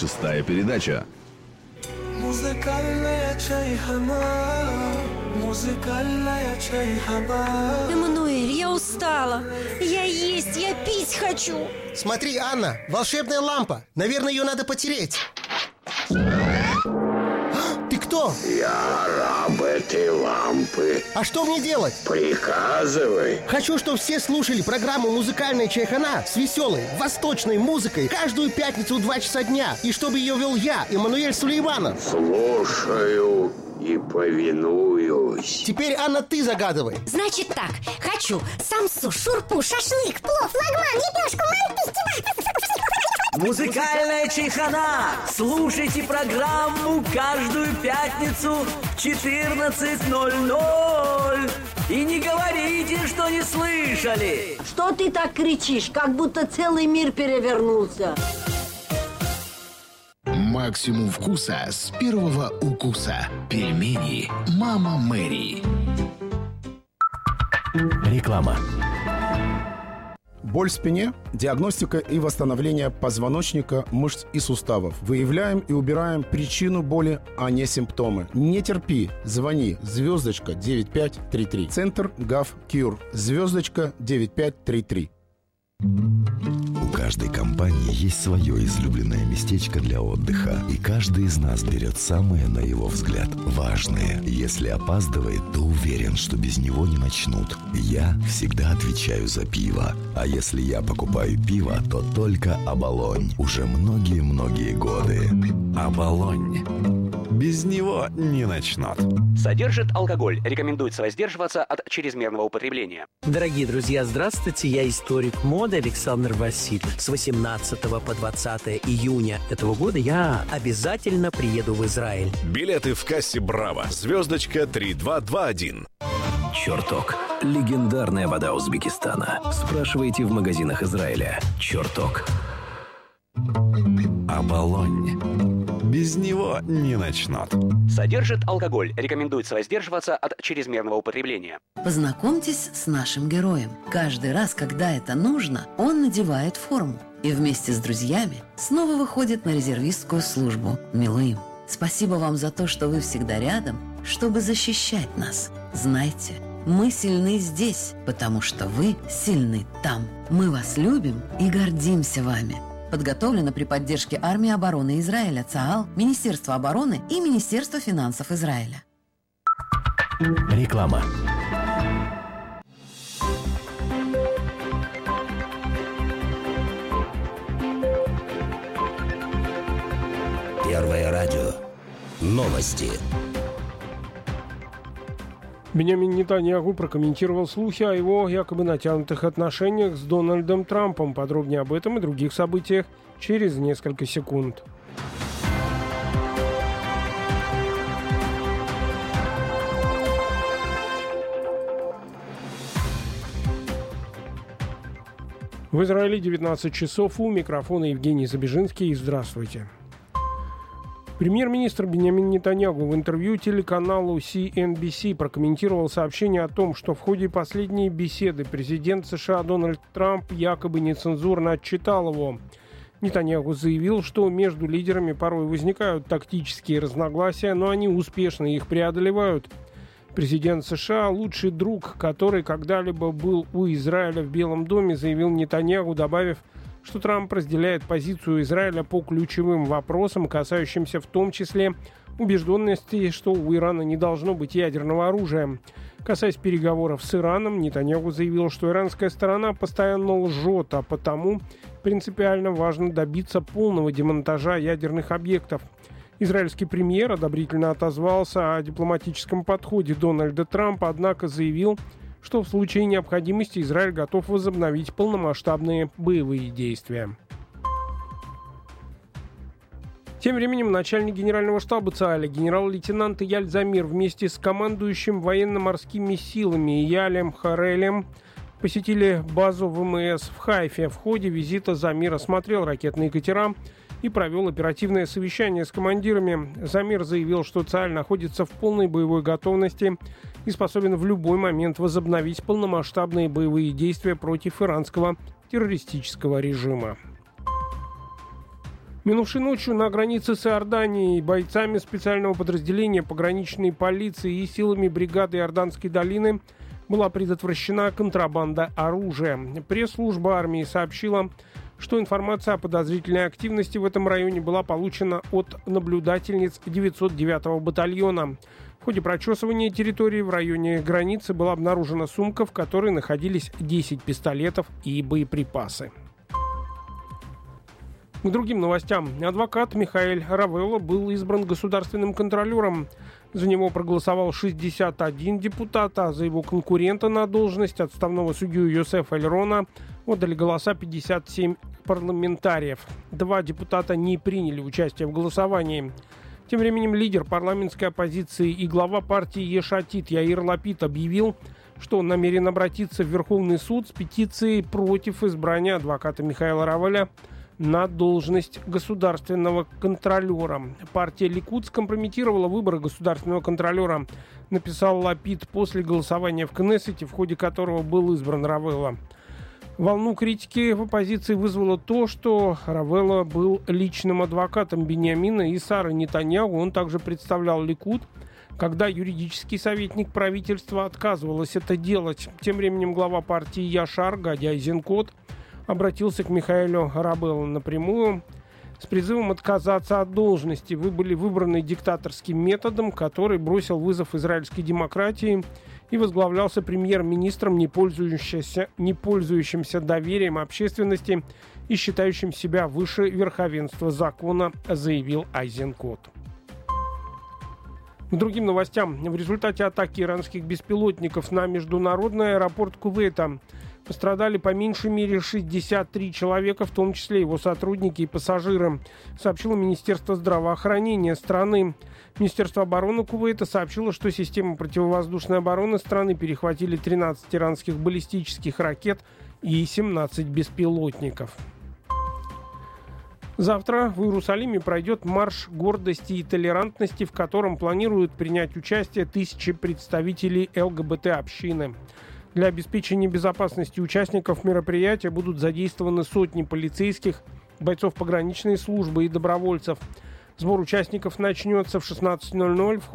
26-я передача. Эммануэль, я устала. Я есть, я пить хочу. Смотри, Анна, волшебная лампа. Наверное, ее надо потереть. Ты кто? Я раб этой лампы. А что мне делать? Приказывай. Хочу, чтобы все слушали программу «Музыкальная чайхана» с веселой, восточной музыкой каждую пятницу в 2 часа дня. И чтобы ее вел я, Эммануэль Сулейманов. Слушаю и повинуюсь. Теперь, Анна, ты загадывай. Значит так, хочу самсу, шурпу, шашлык, плов, лагман, лепешку, манты, Музыкальная чайхана. Слушайте программу каждую пятницу в 14:00. И не говорите, что не слышали. Что ты так кричишь, как будто целый мир перевернулся? Максимум вкуса с первого укуса. Пельмени «Мама Мэри». Реклама. Боль в спине, диагностика и восстановление позвоночника, мышц и суставов. Выявляем и убираем причину боли, а не симптомы. Не терпи, звони, звездочка 9533. Центр ГАВ Кьюр, звездочка 9533. У каждой компании есть свое излюбленное местечко для отдыха, и каждый из нас берет самое, на его взгляд, важное. Если опаздывает, то уверен, что без него не начнут. Я всегда отвечаю за пиво. А если я покупаю пиво, то только «Оболонь». Уже многие-многие годы. «Оболонь». Без него не начнут. Содержит алкоголь. Рекомендуется воздерживаться от чрезмерного употребления. Дорогие друзья, здравствуйте. Я историк моды Александр Васильев. С 18 по 20 июня этого года я обязательно приеду в Израиль. Билеты в кассе «Браво». Звездочка 3221. Чертог. Легендарная вода Узбекистана. Спрашивайте в магазинах Израиля. Чертог. «Оболонь». Без него не начнут. Содержит алкоголь. Рекомендуется воздерживаться от чрезмерного употребления. Познакомьтесь с нашим героем. Каждый раз, когда это нужно, он надевает форму и вместе с друзьями снова выходит на резервистскую службу Милуим. Спасибо вам за то, что вы всегда рядом, чтобы защищать нас. Знайте, мы сильны здесь, потому что вы сильны там. Мы вас любим и гордимся вами. Подготовлено при поддержке Армии обороны Израиля, ЦААЛ, Министерства обороны и Министерства финансов Израиля. Реклама. Первое радио. Новости. Беньямин Нетаньяху прокомментировал слухи о его якобы натянутых отношениях с Дональдом Трампом. Подробнее об этом и других событиях через несколько секунд. В Израиле 19 часов. У микрофона Евгений Забежинский. Здравствуйте. Премьер-министр Беньямин Нетаньяху в интервью телеканалу CNBC прокомментировал сообщение о том, что в ходе последней беседы президент США Дональд Трамп якобы нецензурно отчитал его. Нетаньяху заявил, что между лидерами порой возникают тактические разногласия, но они успешно их преодолевают. Президент США – лучший друг, который когда-либо был у Израиля в Белом доме, заявил Нетаньяху, добавив, что Трамп разделяет позицию Израиля по ключевым вопросам, касающимся в том числе убежденности, что у Ирана не должно быть ядерного оружия. Касаясь переговоров с Ираном, Нетаньяху заявил, что иранская сторона постоянно лжет, а потому принципиально важно добиться полного демонтажа ядерных объектов. Израильский премьер одобрительно отозвался о дипломатическом подходе Дональда Трампа, однако заявил, что в случае необходимости Израиль готов возобновить полномасштабные боевые действия. Тем временем начальник генерального штаба ЦААЛа генерал-лейтенант Ияль Замир вместе с командующим военно-морскими силами Иялем Харелем посетили базу ВМС в Хайфе. В ходе визита Замир осмотрел ракетные катера и провел оперативное совещание с командирами. Замир заявил, что ЦААЛ находится в полной боевой готовности и способен в любой момент возобновить полномасштабные боевые действия против иранского террористического режима. Минувшей ночью на границе с Иорданией бойцами специального подразделения пограничной полиции и силами бригады Иорданской долины была предотвращена контрабанда оружия. Пресс-служба армии сообщила, что информация о подозрительной активности в этом районе была получена от наблюдательниц 909-го батальона. В ходе прочесывания территории в районе границы была обнаружена сумка, в которой находились 10 пистолетов и боеприпасы. К другим новостям. Адвокат Михаэль Равелло был избран государственным контролером. За него проголосовал 61 депутат, а за его конкурента на должность, отставного судью Йосефа Эльрона, отдали голоса 57 парламентариев. 2 депутата не приняли участие в голосовании. Тем временем лидер парламентской оппозиции и глава партии Еш Атид Яир Лапид объявил, что он намерен обратиться в Верховный суд с петицией против избрания адвоката Михаэля Равелло на должность государственного контролера. Партия Ликуд скомпрометировала выборы государственного контролера, написал Лапид после голосования в Кнессете, в ходе которого был избран Равелло. Волну критики в оппозиции вызвало то, что Равелло был личным адвокатом Биньямина и Сары Нетаньяху. Он также представлял Ликуд, когда юридический советник правительства отказывалась это делать. Тем временем глава партии Яшар Гади Айзенкот обратился к Михаэлю Равелло напрямую с призывом отказаться от должности. Вы были выбраны диктаторским методом, который бросил вызов израильской демократии и возглавлялся премьер-министром, не пользующимся доверием общественности и считающим себя выше верховенства закона, заявил Айзенкот. К другим новостям. В результате атаки иранских беспилотников на международный аэропорт Кувейта пострадали по меньшей мере 63 человека, в том числе его сотрудники и пассажиры, сообщило Министерство здравоохранения страны. Министерство обороны Кувейта сообщило, что система противовоздушной обороны страны перехватили 13 иранских баллистических ракет и 17 беспилотников. Завтра в Иерусалиме пройдет марш гордости и толерантности, в котором планируют принять участие тысячи представителей ЛГБТ-общины. Для обеспечения безопасности участников мероприятия будут задействованы сотни полицейских, бойцов пограничной службы и добровольцев. Сбор участников начнется в 16:00.